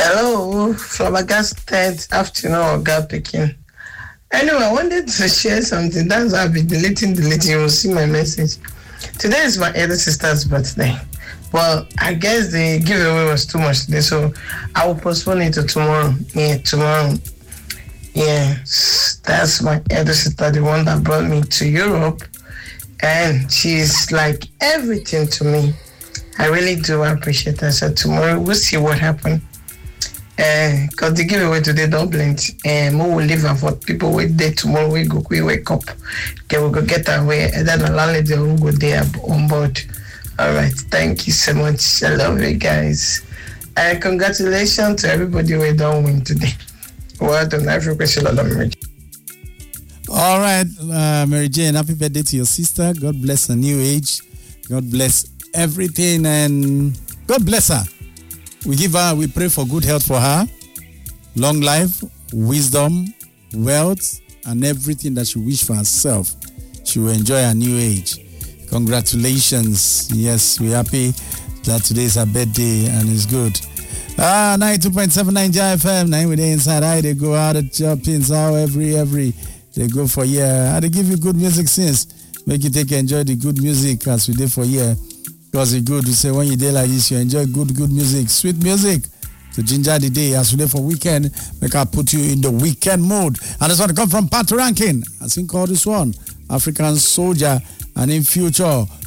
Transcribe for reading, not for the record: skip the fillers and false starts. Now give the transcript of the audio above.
Hello, flabbergasted afternoon, girl picking. Anyway, I wanted to share something. That's why I've been deleting. You will see my message. Today is my elder sister's birthday. Well, I guess the giveaway was too much today, so I will postpone it to tomorrow. Yeah, tomorrow. Yeah, that's my elder sister, the one that brought me to Europe. And she's like everything to me. I really do appreciate her. So tomorrow we'll see what happens. Because the giveaway today don't blend. We will leave her for people wait there tomorrow. We wake up. Okay, we'll go get her way. And then the landlady will go there on board. All right. Thank you so much. I love you guys. And congratulations to everybody who don't win today. Well done. I appreciate a lot, Mary Jane. All right, Mary Jane, happy birthday to your sister. God bless her new age. God bless everything and God bless her. We pray for good health for her, long life, wisdom, wealth, and everything that she wish for herself. She will enjoy her new age. Congratulations. Yes, we're happy that today is her birthday and it's good. 92.79 JFM, 9 with the inside eye. They go out at Pins out every they go for they give you good music since. Make you enjoy the good music as we did for Because it's good to say when you day like this, you enjoy good music, sweet music to ginger the day. As we day for weekend, make I put you in the weekend mode. And this one come from Pat Rankin. I think call this one African Soldier. And in future,